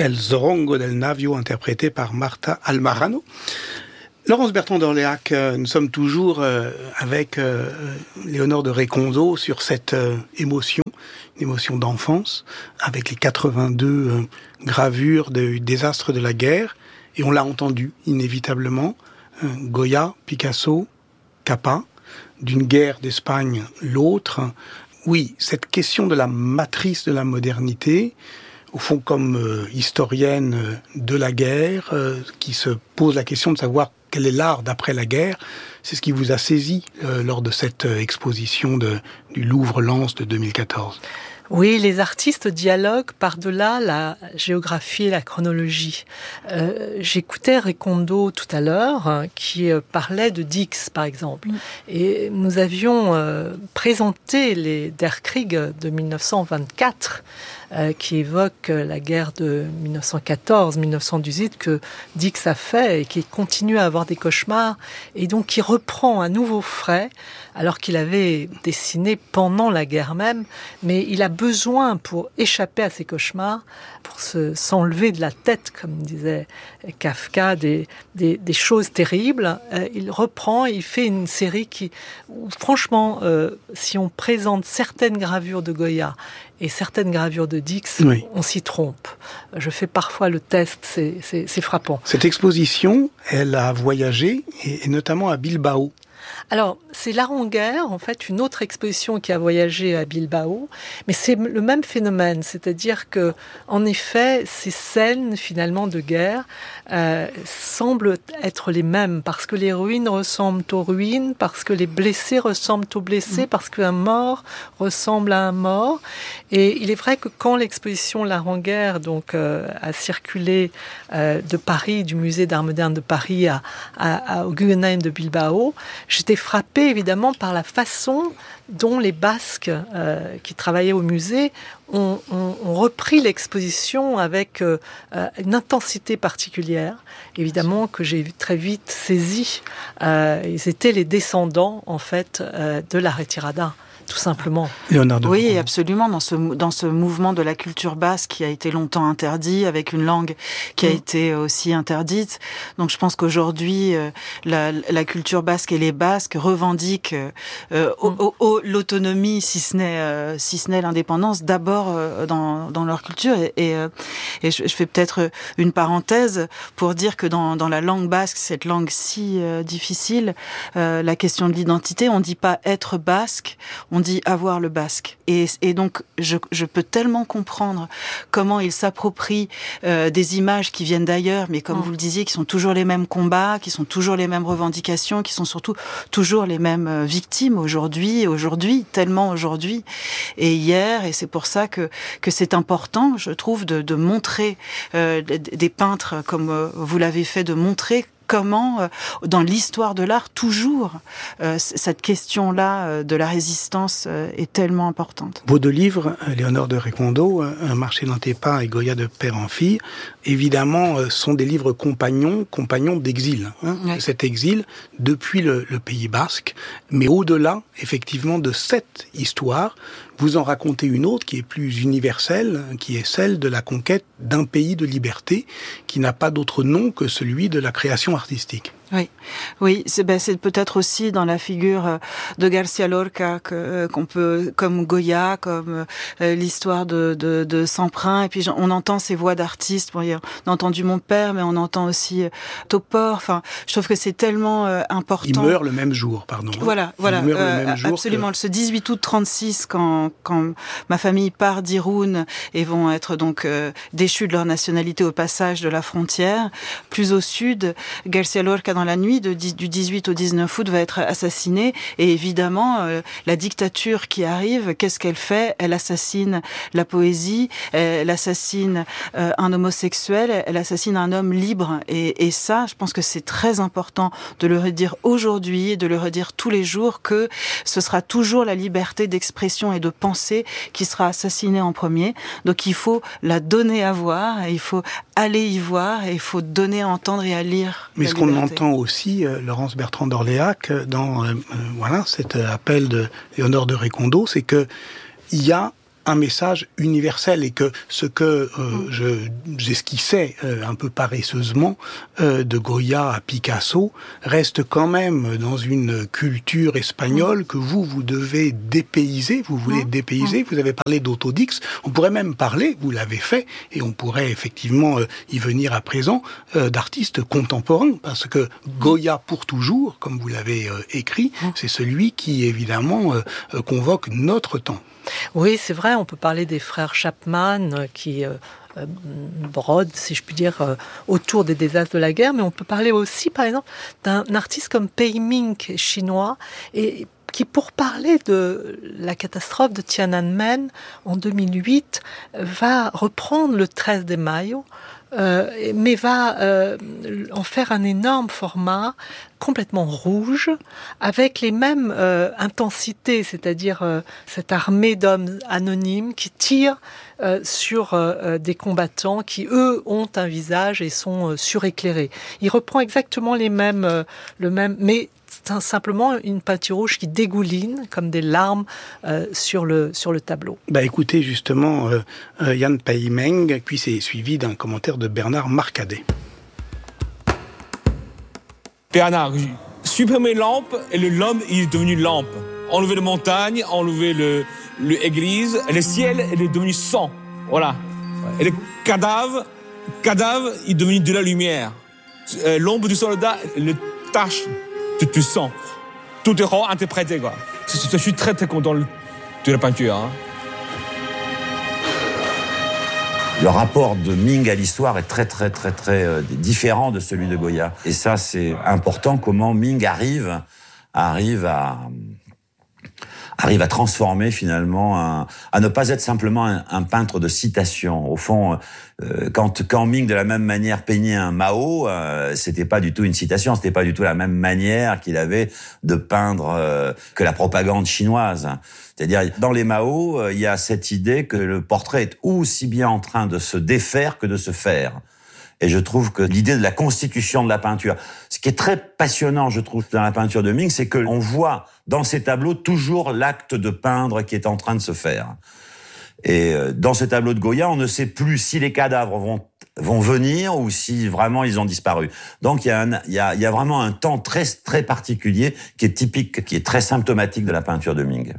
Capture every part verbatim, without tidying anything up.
El Zorongo del Navio, interprété par Marta Almarano. Laurence Bertrand d'Orléac, euh, nous sommes toujours euh, avec euh, Léonore de Recondo sur cette euh, émotion, une émotion d'enfance, avec les quatre-vingt-deux euh, gravures du désastre de la guerre. Et on l'a entendu, inévitablement, euh, Goya, Picasso, Capa, d'une guerre d'Espagne l'autre. Oui, cette question de la matrice de la modernité, au fond comme euh, historienne euh, de la guerre, euh, qui se pose la question de savoir quel est l'art d'après la guerre, c'est ce qui vous a saisi euh, lors de cette euh, exposition de, du Louvre-Lens de deux mille quatorze. Oui, les artistes dialoguent par-delà la géographie et la chronologie. Euh, j'écoutais Recondo tout à l'heure, hein, qui euh, parlait de Dix, par exemple. Mm. Et nous avions euh, présenté les Der Krieg de dix-neuf cent vingt-quatre, euh, qui évoque la guerre de dix-neuf cent quatorze dix-neuf cent dix-huit, que Dix a fait et qui continue à avoir des cauchemars, et donc qui reprend à nouveau frais, alors qu'il avait dessiné pendant la guerre même, mais il a besoin, pour échapper à ses cauchemars, pour se, s'enlever de la tête, comme disait Kafka, des, des, des choses terribles, euh, il reprend, il fait une série qui, où, franchement, euh, si on présente certaines gravures de Goya et certaines gravures de Dix, oui, on s'y trompe. Je fais parfois le test, c'est, c'est, c'est frappant. Cette exposition, elle a voyagé, et, et notamment à Bilbao. Alors, c'est l'Aranguer, en fait, une autre exposition qui a voyagé à Bilbao, mais c'est le même phénomène, c'est-à-dire que, en effet, ces scènes, finalement, de guerre euh, semblent être les mêmes, parce que les ruines ressemblent aux ruines, parce que les blessés ressemblent aux blessés, mmh. parce qu'un mort ressemble à un mort. Et il est vrai que quand l'exposition l'Aranguer, donc, euh, a circulé euh, de Paris, du musée d'art moderne de Paris à, à, à, au Guggenheim de Bilbao, j'étais frappée évidemment par la façon dont les Basques euh, qui travaillaient au musée ont, ont, ont repris l'exposition avec euh, une intensité particulière, évidemment que j'ai très vite saisi. Euh, ils étaient les descendants en fait euh, de la retirada. Tout simplement. Oui, absolument. Dans ce, dans ce mouvement de la culture basque qui a été longtemps interdit, avec une langue qui a mmh. été aussi interdite. Donc je pense qu'aujourd'hui, euh, la, la culture basque et les Basques revendiquent euh, mmh. au, au, l'autonomie, si ce n'est, euh, si ce n'est l'indépendance, d'abord euh, dans, dans leur culture. Et, et, euh, et je, je fais peut-être une parenthèse pour dire que dans, dans la langue basque, cette langue si euh, difficile, euh, la question de l'identité, on ne dit pas être basque, on dit avoir le basque. Et, et donc, je, je peux tellement comprendre comment ils s'approprient euh, des images qui viennent d'ailleurs, mais comme mmh. vous le disiez, qui sont toujours les mêmes combats, qui sont toujours les mêmes revendications, qui sont surtout toujours les mêmes victimes aujourd'hui, aujourd'hui, tellement aujourd'hui et hier. Et c'est pour ça que, que c'est important, je trouve, de, de montrer euh, des peintres comme euh, vous l'avez fait, de montrer comment, euh, dans l'histoire de l'art, toujours, euh, cette question-là euh, de la résistance euh, est tellement importante. Vos deux livres, Léonore de Recondo, Un marché dans tes pas et Goya de père en fille, évidemment, euh, sont des livres compagnons, compagnons d'exil. Hein, oui. Cet exil depuis le, le Pays basque, mais au-delà, effectivement, de cette histoire, vous en racontez une autre qui est plus universelle, qui est celle de la conquête d'un pays de liberté qui n'a pas d'autre nom que celui de la création artistique. Oui, oui, c'est, ben, c'est peut-être aussi dans la figure de García Lorca que, qu'on peut, comme Goya, comme euh, l'histoire de, de, de Samprin, et puis on entend ces voix d'artistes. Bon, on a entendu mon père, mais on entend aussi euh, Topor. Enfin, je trouve que c'est tellement euh, important. Il meurt le même jour, pardon. Hein. Voilà, voilà, Il meurt euh, le même jour absolument. Que... Ce dix-huit août trente-six, quand quand ma famille part d'Irun et vont être donc euh, déchus de leur nationalité au passage de la frontière, plus au sud, García Lorca dans la nuit de, du dix-huit au dix-neuf août va être assassinée, et évidemment euh, la dictature qui arrive, qu'est-ce qu'elle fait? Elle assassine la poésie, elle assassine euh, un homosexuel, elle assassine un homme libre, et, et ça, je pense que c'est très important de le redire aujourd'hui et de le redire tous les jours, que ce sera toujours la liberté d'expression et de pensée qui sera assassinée en premier. Donc il faut la donner à voir, et il faut aller y voir, et il faut donner à entendre et à lire. Mais ce qu'on entend aussi, euh, Laurence Bertrand d'Orléac, dans euh, euh, voilà cet appel de Léonore de Recondo, c'est que il y a un message universel et que ce que euh, je, j'esquissais euh, un peu paresseusement euh, de Goya à Picasso reste quand même dans une culture espagnole que vous, vous devez dépayser, vous voulez dépayser, vous avez parlé d'autodix, on pourrait même parler, vous l'avez fait, et on pourrait effectivement euh, y venir à présent, euh, d'artistes contemporains, parce que Goya pour toujours, comme vous l'avez euh, écrit, c'est celui qui évidemment euh, convoque notre temps. Oui, c'est vrai, on peut parler des frères Chapman euh, qui euh, euh, brodent, si je puis dire, euh, autour des désastres de la guerre, mais on peut parler aussi, par exemple, d'un artiste comme Pei Ming, chinois, et qui, pour parler de la catastrophe de Tiananmen en deux mille huit, va reprendre le treize de Mayo, Euh, mais va euh, en faire un énorme format complètement rouge, avec les mêmes euh, intensités, c'est-à-dire euh, cette armée d'hommes anonymes qui tirent euh, sur euh, des combattants qui, eux, ont un visage et sont euh, suréclairés. Il reprend exactement les mêmes, euh, le même, mais c'est simplement une peinture rouge qui dégouline comme des larmes euh, sur le sur le tableau. Bah écoutez justement euh, euh, Yan Pei Meng, puis c'est suivi d'un commentaire de Bernard Marcadet. Bernard, supprimer lampe et le l'homme il est devenu lampe. Enlever les montagnes, enlever le l'église, le ciel il est devenu sang. Voilà. Et le cadavre, cadavre il est devenu de la lumière. Euh, l'ombre du soldat, le tache de du sang. Tout est réinterprété quoi. Je, je suis très très content de la peinture. Hein. Le rapport de Ming à l'histoire est très très très très euh, différent de celui de Goya. Et ça c'est important comment Ming arrive arrive à arrive à transformer finalement un, à ne pas être simplement un, un peintre de citation. Au fond, euh, quand quand Ming de la même manière peignait un Mao, euh, c'était pas du tout une citation, c'était pas du tout la même manière qu'il avait de peindre euh, que la propagande chinoise. C'est-à-dire, dans les Mao, euh, il y a cette idée que le portrait est aussi bien en train de se défaire que de se faire. Et je trouve que l'idée de la constitution de la peinture, ce qui est très passionnant, je trouve, dans la peinture de Ming, c'est que on voit dans ces tableaux toujours l'acte de peindre qui est en train de se faire. Et dans ce tableau de Goya, on ne sait plus si les cadavres vont vont venir ou si vraiment ils ont disparu. Donc il y a un, il y a il y a vraiment un temps très très particulier qui est typique, qui est très symptomatique de la peinture de Ming.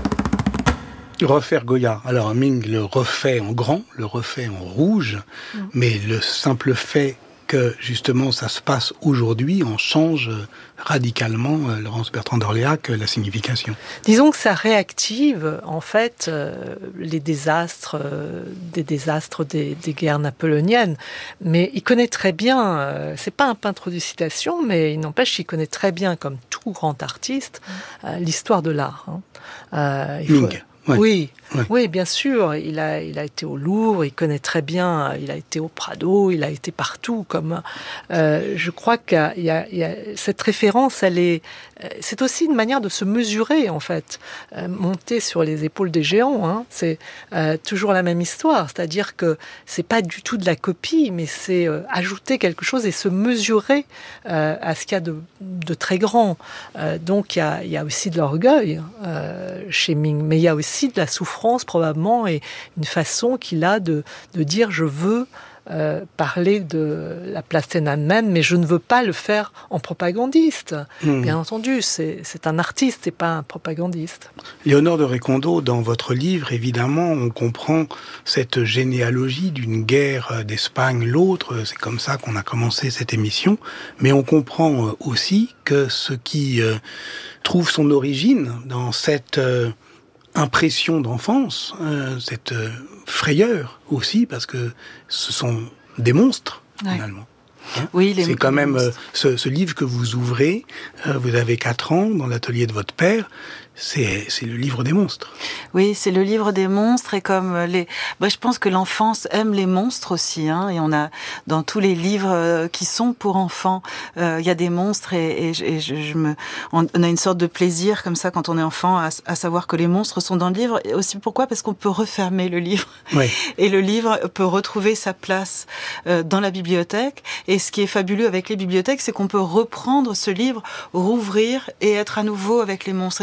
Refaire Goya. Alors Ming le refait en grand, le refait en rouge, mmh. mais le simple fait que justement ça se passe aujourd'hui en change radicalement, euh, Laurence Bertrand d'Orléac, la signification. Disons que ça réactive en fait euh, les désastres, euh, des désastres des, des guerres napoléoniennes. Mais il connaît très bien, euh, c'est pas un peintre de citation, mais il n'empêche qu'il connaît très bien, comme tout grand artiste, euh, l'histoire de l'art. Hein. Euh, il Ming. Faut... Ouais. Oui, ouais. oui, bien sûr. Il a, il a été au Louvre, il connaît très bien. Il a été au Prado, il a été partout. Comme, euh, je crois qu'il y a, il y a, il y a cette référence. Elle est, c'est aussi une manière de se mesurer en fait, euh, monter sur les épaules des géants. Hein, c'est euh, toujours la même histoire, c'est-à-dire que c'est pas du tout de la copie, mais c'est euh, ajouter quelque chose et se mesurer euh, à ce qu'il y a de, de très grand. Euh, donc il y a, il y a aussi de l'orgueil euh, chez Ming, mais il y a aussi de la souffrance probablement et une façon qu'il a de, de dire je veux euh, parler de la place Tiananmen, mais je ne veux pas le faire en propagandiste. Mmh. Bien entendu, c'est, c'est un artiste et pas un propagandiste. Léonore de Récondo, dans votre livre, évidemment, on comprend cette généalogie d'une guerre d'Espagne l'autre. C'est comme ça qu'on a commencé cette émission. Mais on comprend aussi que ce qui euh, trouve son origine dans cette... Euh, impression d'enfance, euh, cette euh, frayeur aussi, parce que ce sont des monstres, ouais. finalement. Hein oui, les c'est quand même euh, ce, ce livre que vous ouvrez, euh, vous avez quatre ans, dans l'atelier de votre père, c'est, c'est le livre des monstres. Oui, c'est le livre des monstres, et comme les... Bah, je pense que l'enfance aime les monstres aussi, hein, et on a, dans tous les livres qui sont pour enfants, il euh, y a des monstres, et, et, et je, je me... on a une sorte de plaisir, comme ça, quand on est enfant, à, à savoir que les monstres sont dans le livre, et aussi pourquoi ? Parce qu'on peut refermer le livre, oui. et le livre peut retrouver sa place euh, dans la bibliothèque, et ce qui est fabuleux avec les bibliothèques, c'est qu'on peut reprendre ce livre, rouvrir, et être à nouveau avec les monstres, et donc on a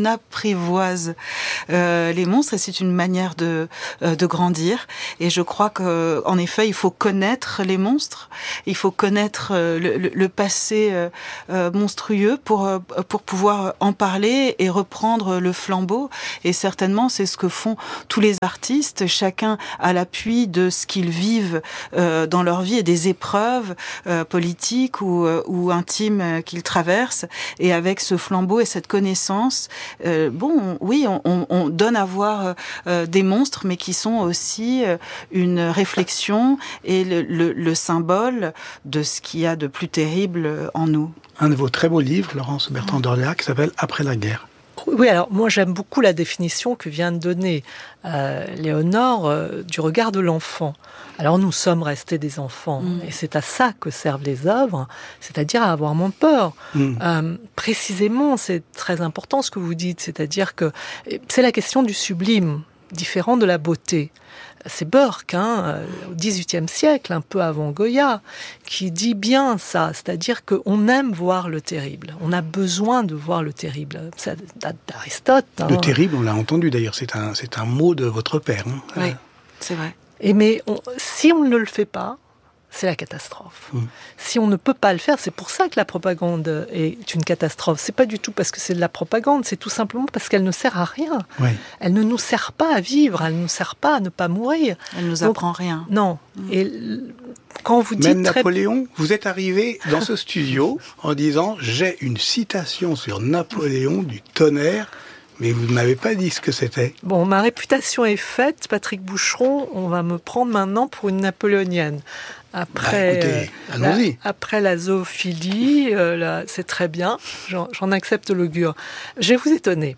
apprivoise euh, les monstres et c'est une manière de euh, de grandir. Et je crois que en effet, il faut connaître les monstres, il faut connaître euh, le, le, le passé euh, euh, monstrueux pour euh, pour pouvoir en parler et reprendre le flambeau. Et certainement, c'est ce que font tous les artistes, chacun à l'appui de ce qu'ils vivent euh, dans leur vie et des épreuves euh, politiques ou euh, ou intimes euh, qu'ils traversent. Et avec ce flambeau et cette connaissance, euh, bon, on, oui, on, on, on donne à voir euh, des monstres, mais qui sont aussi euh, une réflexion et le, le, le symbole de ce qu'il y a de plus terrible en nous. Un de vos très beaux livres, Laurence Bertrand d'Orléac, qui s'appelle « Après la guerre ». Oui, alors moi j'aime beaucoup la définition que vient de donner euh, Léonore euh, du regard de l'enfant. Alors nous sommes restés des enfants mmh. et c'est à ça que servent les œuvres, c'est-à-dire à avoir moins peur. Mmh. Euh, précisément, c'est très important ce que vous dites, c'est-à-dire que c'est la question du sublime, différent de la beauté. C'est Burke, hein, au dix-huitième siècle, un peu avant Goya, qui dit bien ça, c'est-à-dire qu'on aime voir le terrible. On a besoin de voir le terrible. Ça date d'Aristote. Hein. Le terrible, on l'a entendu d'ailleurs, c'est un, c'est un mot de votre père. Hein. Oui, c'est vrai. Et mais on, si on ne le fait pas, c'est la catastrophe. Mmh. Si on ne peut pas le faire, c'est pour ça que la propagande est une catastrophe. C'est pas du tout parce que c'est de la propagande, c'est tout simplement parce qu'elle ne sert à rien. Oui. Elle ne nous sert pas à vivre, elle ne nous sert pas à ne pas mourir. Elle nous apprend Donc, rien. Non. Mmh. Et quand vous dites Même très... Napoléon, vous êtes arrivé dans ce studio en disant « J'ai une citation sur Napoléon du tonnerre ». Mais vous ne m'avez pas dit ce que c'était. Bon, ma réputation est faite, Patrick Boucheron, on va me prendre maintenant pour une napoléonienne. Après, bah, écoutez, allons-y. La, après la zoophilie, euh, là, c'est très bien, j'en, j'en accepte l'augure. Je vais vous étonner.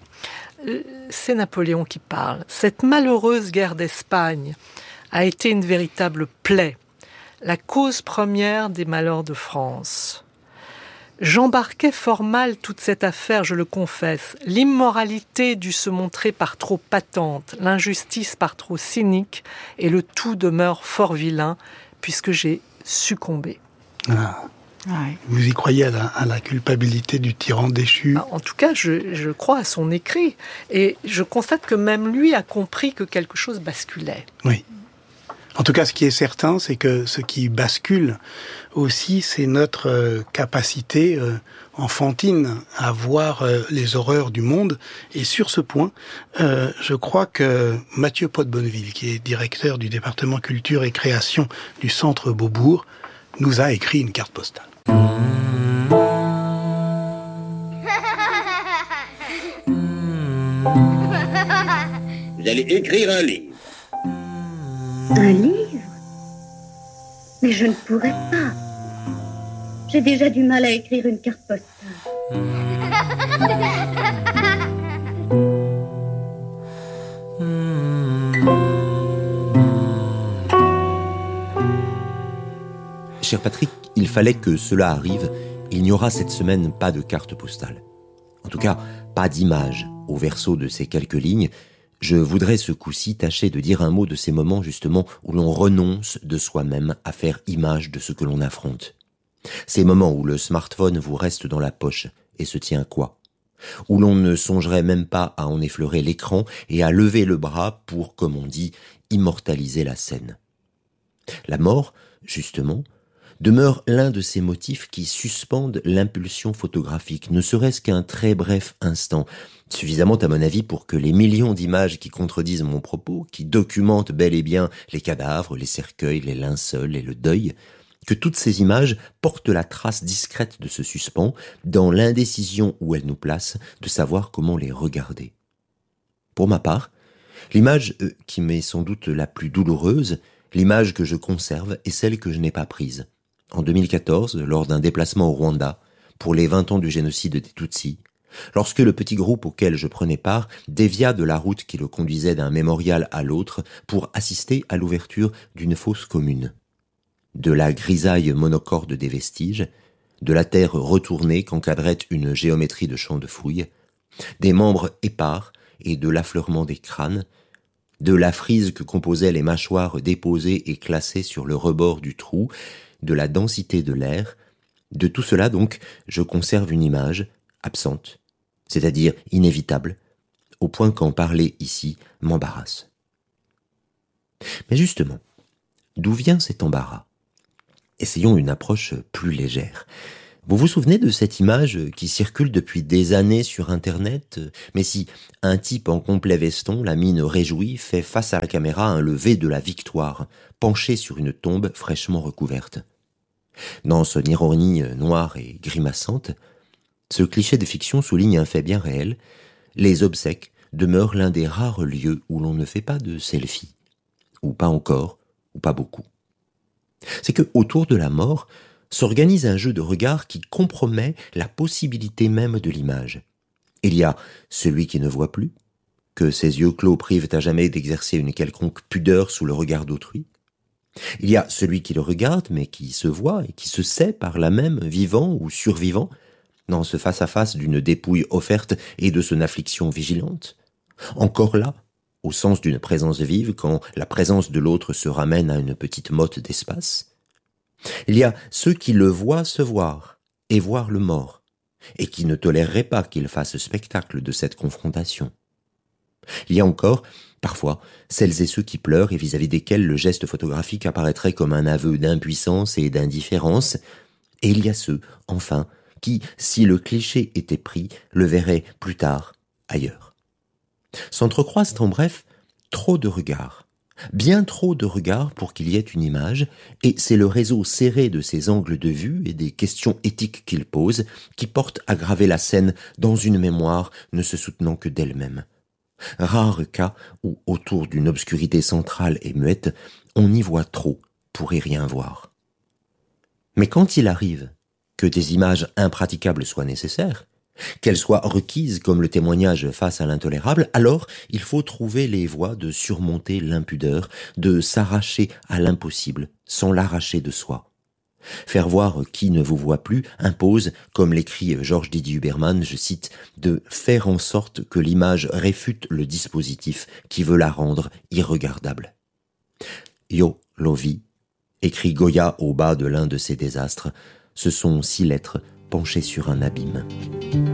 C'est Napoléon qui parle. Cette malheureuse guerre d'Espagne a été une véritable plaie, la cause première des malheurs de France. J'embarquais fort mal toute cette affaire, je le confesse. L'immoralité dut se montrer par trop patente, l'injustice par trop cynique, et le tout demeure fort vilain, puisque j'ai succombé. Ah. Ouais. Vous y croyez à la, à la culpabilité du tyran déchu ? En tout cas, je, je crois à son écrit. Et je constate que même lui a compris que quelque chose basculait. Oui. En tout cas, ce qui est certain, c'est que ce qui bascule aussi, c'est notre euh, capacité euh, enfantine à voir euh, les horreurs du monde. Et sur ce point, euh, je crois que Mathieu Pot-Bonneville, qui est directeur du département culture et création du Centre Beaubourg, nous a écrit une carte postale. Vous allez écrire un livre. Un livre ? Mais je ne pourrais pas. J'ai déjà du mal à écrire une carte postale. Cher Patrick, il fallait que cela arrive. Il n'y aura cette semaine pas de carte postale. En tout cas, pas d'image au verso de ces quelques lignes. Je voudrais ce coup-ci tâcher de dire un mot de ces moments justement où l'on renonce de soi-même à faire image de ce que l'on affronte. Ces moments où le smartphone vous reste dans la poche et se tient quoi ? Où l'on ne songerait même pas à en effleurer l'écran et à lever le bras pour, comme on dit, immortaliser la scène. La mort, justement, demeure l'un de ces motifs qui suspendent l'impulsion photographique, ne serait-ce qu'un très bref instant, suffisamment à mon avis pour que les millions d'images qui contredisent mon propos, qui documentent bel et bien les cadavres, les cercueils, les linceuls et le deuil, que toutes ces images portent la trace discrète de ce suspens, dans l'indécision où elles nous placent, de savoir comment les regarder. Pour ma part, l'image euh, qui m'est sans doute la plus douloureuse, l'image que je conserve est celle que je n'ai pas prise. En deux mille quatorze, lors d'un déplacement au Rwanda, pour les vingt ans du génocide des Tutsis, lorsque le petit groupe auquel je prenais part dévia de la route qui le conduisait d'un mémorial à l'autre pour assister à l'ouverture d'une fosse commune. De la grisaille monocorde des vestiges, de la terre retournée qu'encadrait une géométrie de champs de fouilles, des membres épars et de l'affleurement des crânes, de la frise que composaient les mâchoires déposées et classées sur le rebord du trou, de la densité de l'air, de tout cela donc, je conserve une image, absente, c'est-à-dire inévitable, au point qu'en parler ici m'embarrasse. Mais justement, d'où vient cet embarras ? Essayons une approche plus légère. Vous vous souvenez de cette image qui circule depuis des années sur Internet ? Mais si un type en complet veston, la mine réjouie, fait face à la caméra un lever de la victoire, penché sur une tombe fraîchement recouverte. Dans son ironie noire et grimaçante, ce cliché de fiction souligne un fait bien réel. Les obsèques demeurent l'un des rares lieux où l'on ne fait pas de selfie. Ou pas encore, ou pas beaucoup. C'est que autour de la mort s'organise un jeu de regard qui compromet la possibilité même de l'image. Il y a celui qui ne voit plus, que ses yeux clos privent à jamais d'exercer une quelconque pudeur sous le regard d'autrui. Il y a celui qui le regarde, mais qui se voit et qui se sait par là même vivant ou survivant, dans ce face-à-face d'une dépouille offerte et de son affliction vigilante. Encore là, au sens d'une présence vive, quand la présence de l'autre se ramène à une petite motte d'espace. Il y a ceux qui le voient se voir, et voir le mort, et qui ne toléreraient pas qu'il fasse spectacle de cette confrontation. Il y a encore, parfois, celles et ceux qui pleurent et vis-à-vis desquels le geste photographique apparaîtrait comme un aveu d'impuissance et d'indifférence, et il y a ceux, enfin, qui, si le cliché était pris, le verraient plus tard, ailleurs. S'entrecroisent en bref trop de regards, bien trop de regards pour qu'il y ait une image, et c'est le réseau serré de ces angles de vue et des questions éthiques qu'ils posent qui portent à graver la scène dans une mémoire ne se soutenant que d'elle-même. Rare cas où, autour d'une obscurité centrale et muette, on y voit trop pour y rien voir. Mais quand il arrive que des images impraticables soient nécessaires, qu'elles soient requises comme le témoignage face à l'intolérable, alors il faut trouver les voies de surmonter l'impudeur, de s'arracher à l'impossible sans l'arracher de soi. Faire voir qui ne vous voit plus impose, comme l'écrit Georges Didier Huberman, je cite, de faire en sorte que l'image réfute le dispositif qui veut la rendre irregardable. Io lovi, écrit Goya au bas de l'un de ses désastres, ce sont six lettres penchées sur un abîme.